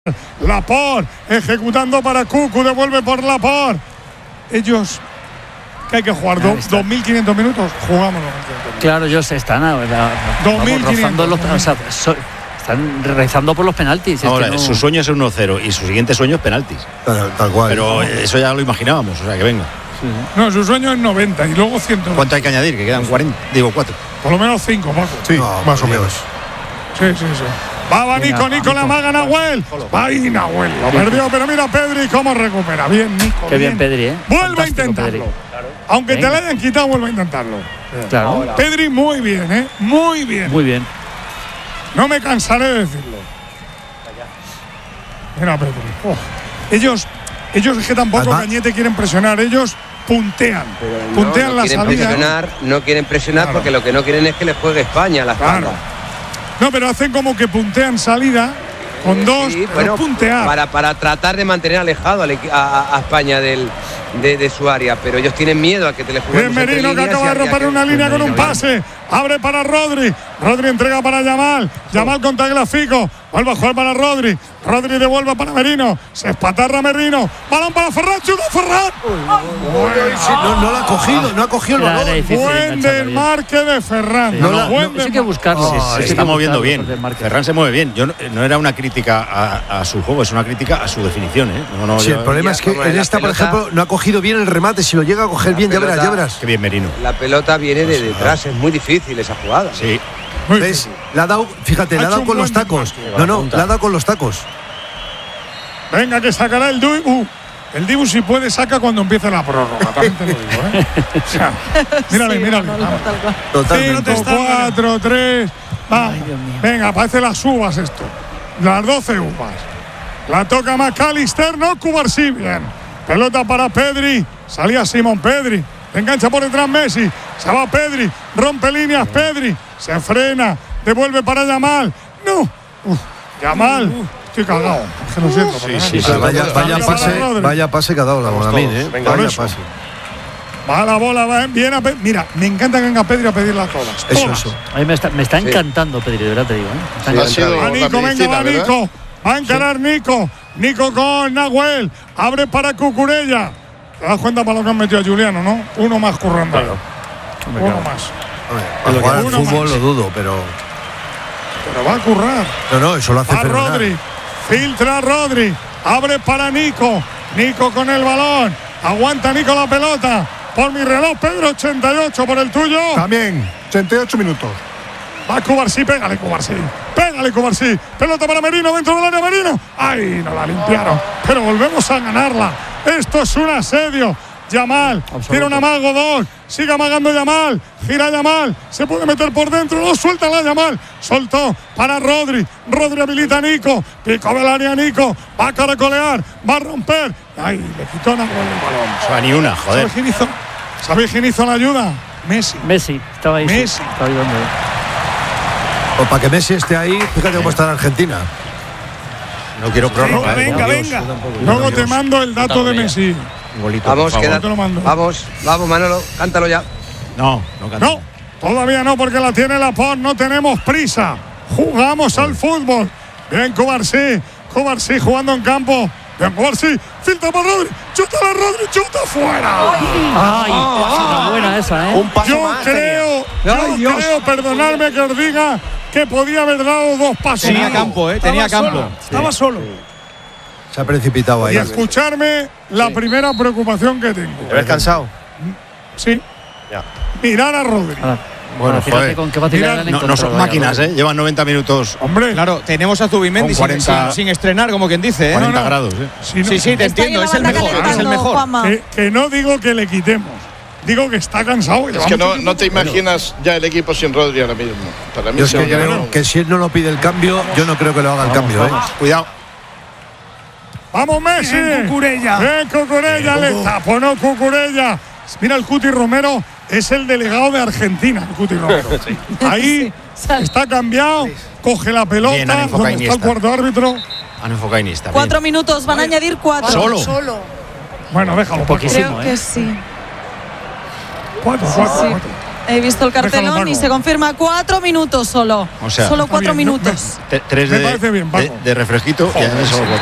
Laporte ejecutando para Cucu, devuelve por Laporte. Ellos, que hay que jugar 2.500 minutos, jugamos 2.500 minutos. Claro, ellos están rozando los, o sea, están rezando por los penaltis. Ahora, es que no... su sueño es el 1-0 y su siguiente sueño es penaltis. Tal cual. Pero eso ya lo imaginábamos, o sea, que venga. Sí. No, su sueño es 90 y luego 100. ¿Cuánto hay que añadir? Que quedan 40, digo 4. Por lo menos 5, Paco. Sí, más o menos. Sí. Va Nico, la maga Nahuel. Ahí Nahuel, lo perdió, pero mira Pedri cómo recupera. Bien, Nico. Qué bien Pedri, ¿eh? Vuelve Fantástico, a intentarlo. Pedri. Aunque te la hayan quitado, vuelve a intentarlo. Claro. Pedri muy bien, ¿eh? Muy bien. Muy bien. No me cansaré de decirlo. Mira Pedri. Ellos es que tampoco Cañete quieren presionar. Ellos puntean. Puntean la salida. No quieren presionar Claro. porque lo que no quieren es que les juegue España a la espalda. Claro. No, pero hacen como que puntean salida con dos, Sí, pero puntear. para tratar de mantener alejado a España de su área, pero ellos tienen miedo a que te le juguemos Bien Merino, que acaba de romper una línea con un pase. Abre para Rodri. Rodri entrega para Yamal. Yamal con Tagliafico. Vuelve a jugar para Rodri. Rodri devuelve para Merino. Se espatarra Merino. Balón para Ferran. ¡Chuta Ferran! No lo ha cogido, no ha cogido el balón. Buen desmarque de Ferran. Eso hay que buscarlo. Se está moviendo bien. Ferran se mueve bien. No era una crítica a su juego, es una crítica a su definición, ¿eh? Sí, el problema es que en esta, por ejemplo, no ha cogido bien el remate. Si lo llega a coger bien, ya verás. Qué bien Merino. La pelota viene de detrás, es muy difícil esa jugada. Sí. ¿Ves? Le ha dado, fíjate, le ha dado con los tacos. No, le ha dado con los tacos. Venga, que sacará el Dibu. El Dibu, si puede, saca cuando empiece la prórroga. También te lo digo, ¿eh? O sea, mírale. Totalmente. 5, 4, 3. Vamos. Venga, parece las uvas esto. Las 12 uvas. La toca McAllister, no Cubarsí. Bien. Pelota para Pedri. Salía Simón Pedri. Engancha por detrás Messi. Se va Pedri. Rompe líneas Pedri. Se frena. Devuelve para Yamal. No. Yamal. Estoy cagado. Es que lo siento. Vaya pase que ha dado la Bonamín, ¿eh? Vaya pase. Va la bola, va bien a Mira, me encanta que venga Pedri a pedirlas todas. Eso. A mí me está encantando Pedri, de verdad te digo, ¿eh? Va Nico, va Nico. Va a encarar Nico. Nico con Nahuel. Abre para Cucurella. Te das cuenta para lo que han metido a Juliano, ¿no? Uno más currando. Claro. Uno más. Para jugar al fútbol lo dudo, pero va a currar. No, eso lo hace fenomenal. Rodri. Filtra Rodri. Abre para Nico. Nico con el balón. Aguanta Nico la pelota. Por mi reloj, Pedro, 88 por el tuyo. También, 88 minutos. Va Cubarsí, pégale Cubarsí. Pelota para Merino, dentro del área Merino. ¡Ay, no la limpiaron! Pero volvemos a ganarla. Esto es un asedio. Yamal, tira un amago, 2. Sigue amagando Yamal. Gira Yamal. Se puede meter por dentro. No, suelta la Yamal. Soltó para Rodri. Rodri habilita a Nico. Pico del área Nico. Va a caracolear. Va a romper. ¡Ay, le quitó Nahuel el balón! O sea, ni una, joder. ¿Sabéis quién hizo la ayuda? Messi. Estaba ahí. Messi. Estaba ayudando. O para que Messi esté ahí, fíjate cómo está en Argentina. No quiero prórroga. Venga. Luego te mando el dato de Messi. Vamos, vamos, Manolo, cántalo ya. No canta. No, todavía no, porque la tiene Laporte. No tenemos prisa. Jugamos al fútbol. Bien, Cubarsí jugando en campo. Bien, Cubarsí. Filtra para Rodri. Chuta fuera. ¡Ay! Buena esa, ¿eh? Yo creo, perdonadme que os diga, que podía haber dado 2 pasos. Tenía campo, tenía campo. Estaba solo. Se ha precipitado ahí. Y escucharme la primera preocupación que tengo. ¿Te ves cansado? Sí. Ya. Mirar a Rodri. Bueno, fíjate con qué facilidad no son máquinas, ¿eh? Llevan 90 minutos. Hombre. Claro, tenemos a Zubimendi sin estrenar, como quien dice, ¿eh? 40 grados, ¿eh? Sí, te entiendo, es el mejor. Que no digo que le quitemos. Digo que está cansado. Es que no te imaginas ya el equipo sin Rodri ahora mismo. Para mí yo creo que si él no lo pide el cambio, yo no creo que lo haga el cambio, ¿eh? Cuidado. ¡Vamos, Messi! ¡Bien, Cucurella! Le tapó, no Cucurella. Mira, el Cuti Romero es el delegado de Argentina, el Cuti Romero. Ahí está cambiado, coge la pelota, donde está el cuarto árbitro. Han enfocado Iniesta. 4 minutos, van a añadir 4. Bueno, déjalo. Poquísimo, Creo que sí. 4. He visto el cartelón Déjalo, y se confirma 4 minutos solo. O sea, solo 4 bien, minutos. 3 me parece bien, Paco. de refresquito y además